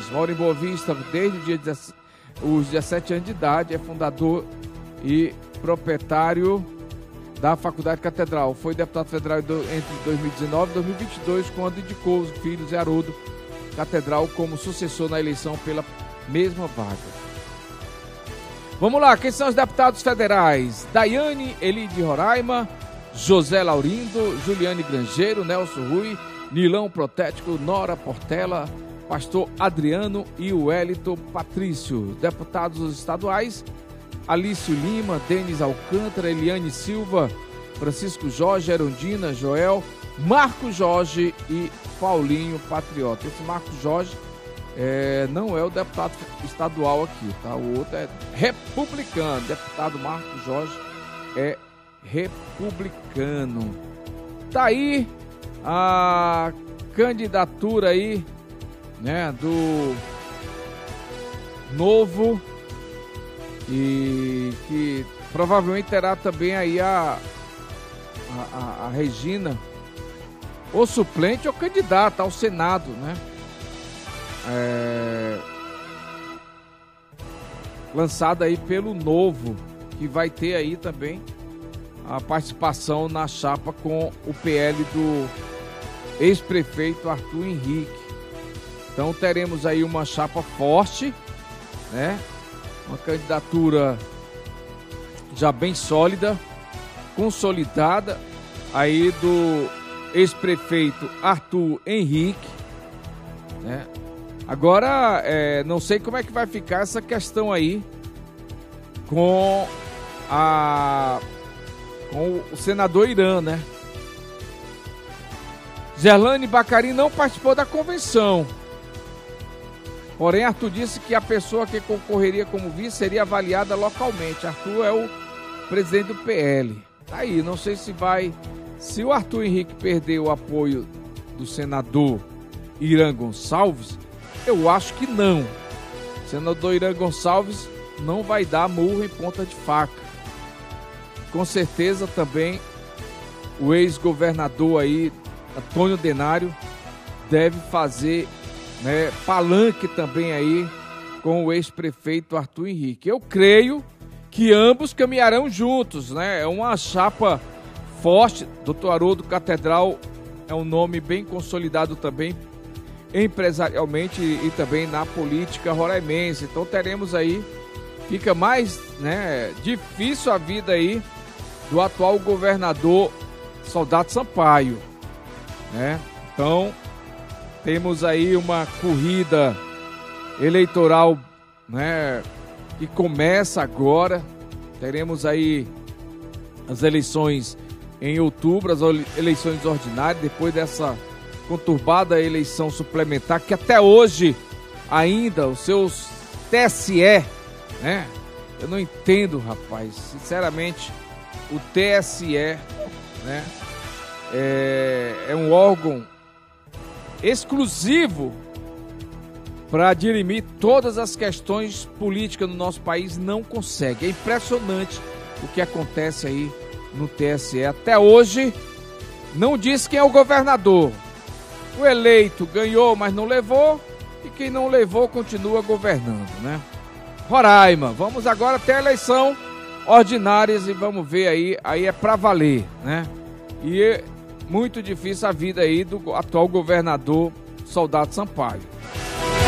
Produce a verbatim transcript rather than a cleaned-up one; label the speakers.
Speaker 1: Mora em Boa Vista desde o dia dezessete, os dezessete anos de idade, é fundador e proprietário da Faculdade Catedral. Foi deputado federal entre dois mil e dezenove e dois mil e vinte e dois, quando indicou os filhos e Haroldo Catedral como sucessor na eleição pela mesma vaga. Vamos lá, quem são os deputados federais? Daiane Eli de Roraima, José Laurindo, Juliane Grangeiro, Nelson Rui, Nilão Protético, Nora Portela, Pastor Adriano e Wellington Patrício. Deputados estaduais: Alício Lima, Denis Alcântara, Eliane Silva, Francisco Jorge, Erundina, Joel, Marco Jorge e Paulinho Patriota. Esse Marco Jorge é, não é o deputado estadual aqui, tá? O outro é republicano. Deputado Marco Jorge é republicano. Tá aí a candidatura aí, né, do Novo, e que provavelmente terá também aí a, a, a Regina, ou suplente ou candidata ao Senado, né? É, lançada aí pelo Novo, que vai ter aí também a participação na chapa com o P L do ex-prefeito Arthur Henrique. Então teremos aí uma chapa forte, né? Uma candidatura já bem sólida, consolidada aí do ex-prefeito Arthur Henrique, né? Agora, é, não sei como é que vai ficar essa questão aí com a com o senador Irã, né? Gerlane Bacari não participou da convenção. Porém, Arthur disse que a pessoa que concorreria como vice seria avaliada localmente. Arthur é o presidente do P L. Tá aí, não sei se vai... Se o Arthur Henrique perder o apoio do senador Irã Gonçalves, eu acho que não. O senador Irã Gonçalves não vai dar murro em ponta de faca. Com certeza também o ex-governador aí, Antônio Denário, deve fazer, né, palanque também aí com o ex-prefeito Arthur Henrique. Eu creio que ambos caminharão juntos, né? É uma chapa forte. doutor Haroldo Catedral é um nome bem consolidado também empresarialmente e também na política roraimense. Então teremos aí, fica mais, né, difícil a vida aí do atual governador Soldado Sampaio, né? Então temos aí uma corrida eleitoral, né, que começa agora. Teremos aí as eleições em outubro, as eleições ordinárias, depois dessa conturbada eleição suplementar, que até hoje ainda os seus T S E, né? Eu não entendo, rapaz, sinceramente, o T S E, né, é, é um órgão exclusivo para dirimir todas as questões políticas no nosso país, não consegue. É impressionante o que acontece aí no T S E. Até hoje não diz quem é o governador. O eleito ganhou, mas não levou, e quem não levou continua governando, né? Roraima, vamos agora até a eleição ordinárias e vamos ver aí, aí é pra valer, né? E é muito difícil a vida aí do atual governador Soldado Sampaio.